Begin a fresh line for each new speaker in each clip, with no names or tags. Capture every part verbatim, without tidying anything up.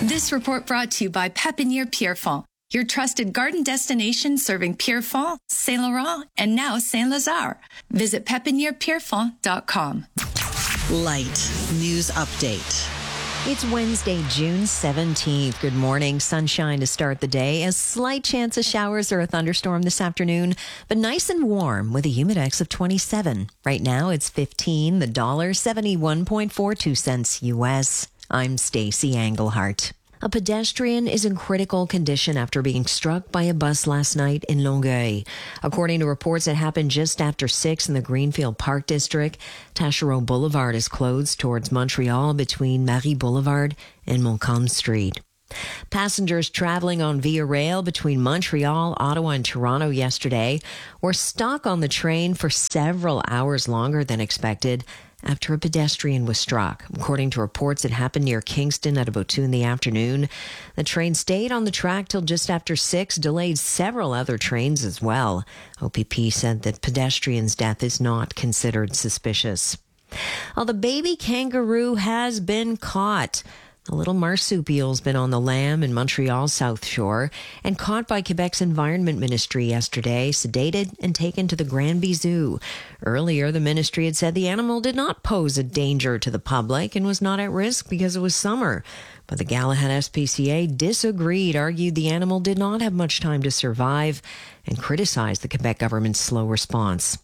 This report brought to you by Pépinière Pierrefonds, your trusted garden destination serving Pierrefonds, Saint Laurent, and now Saint Lazare. Visit pépinière pierrefonds dot com.
Light News Update.
It's Wednesday, June seventeenth. Good morning. Sunshine to start the day. A slight chance of showers or a thunderstorm this afternoon, but nice and warm with a humidex of twenty-seven. Right now it's fifteen, the dollar seventy-one point four two cents U S. I'm Stacey Engelhart. A pedestrian is in critical condition after being struck by a bus last night in Longueuil. According to reports, it happened just after six in the Greenfield Park District. Taschereau Boulevard is closed towards Montreal between Marie Boulevard and Montcalm Street. Passengers traveling on Via Rail between Montreal, Ottawa, and Toronto yesterday were stuck on the train for several hours longer than expected after a pedestrian was struck. According to reports, it happened near Kingston at about two in the afternoon. The train stayed on the track till just after six, delayed several other trains as well. O P P said that pedestrian's death is not considered suspicious. Well, the baby kangaroo has been caught. A little marsupial's been on the lam in Montreal's South Shore and caught by Quebec's Environment Ministry yesterday, sedated and taken to the Granby Zoo. Earlier, the ministry had said the animal did not pose a danger to the public and was not at risk because it was summer. But the Galahad S P C A disagreed, argued the animal did not have much time to survive, and criticized the Quebec government's slow response.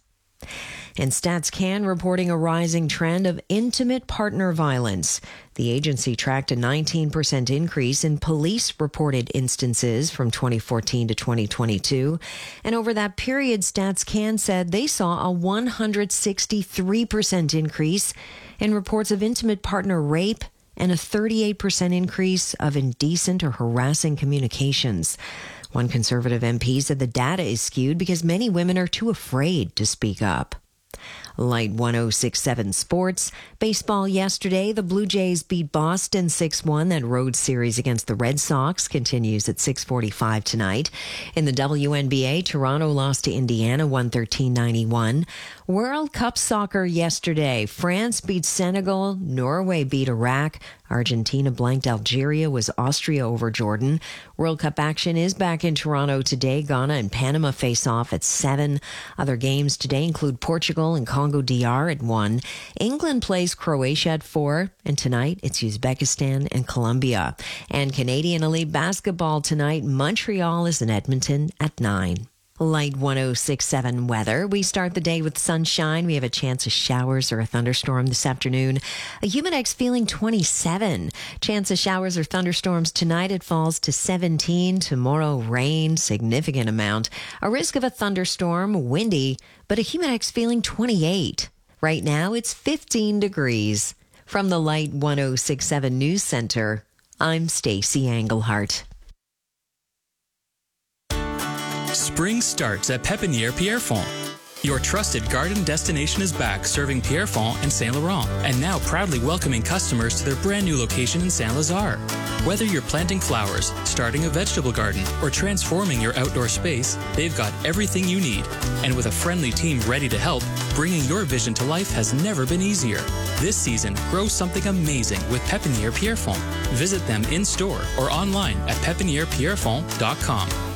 And StatsCan reporting a rising trend of intimate partner violence. The agency tracked a nineteen percent increase in police-reported instances from twenty fourteen to twenty twenty-two. And over that period, StatsCan said they saw a one hundred sixty-three percent increase in reports of intimate partner rape and a thirty-eight percent increase of indecent or harassing communications. One Conservative M P said the data is skewed because many women are too afraid to speak up. Light one oh six point seven Sports. Baseball yesterday, the Blue Jays beat Boston six one. That road series against the Red Sox continues at six forty-five tonight. In the W N B A, Toronto lost to Indiana one thirteen ninety-one. World Cup soccer yesterday. France beat Senegal. Norway beat Iraq. Argentina blanked Algeria, was Austria over Jordan. World Cup action is back in Toronto today. Ghana and Panama face off at seven. Other games today include Portugal and Congo D R at one. England plays Croatia at four. And tonight it's Uzbekistan and Colombia. And Canadian Elite Basketball tonight. Montreal is in Edmonton at nine. Light one oh six point seven weather. We start the day with sunshine. We have a chance of showers or a thunderstorm this afternoon. A humidex feeling twenty-seven. Chance of showers or thunderstorms tonight. It falls to seventeen. Tomorrow, rain, significant amount. A risk of a thunderstorm, windy, but a humidex feeling twenty-eight. Right now, it's fifteen degrees. From the Light one oh six point seven News Center, I'm Stacey Engelhart.
Spring starts at Pépinière Pierrefonds. Your trusted garden destination is back, serving Pierrefonds and Saint Laurent, and now proudly welcoming customers to their brand new location in Saint Lazare. Whether you're planting flowers, starting a vegetable garden, or transforming your outdoor space, they've got everything you need. And with a friendly team ready to help, bringing your vision to life has never been easier. This season, grow something amazing with Pépinière Pierrefonds. Visit them in store or online at pépinière pierrefonds dot com.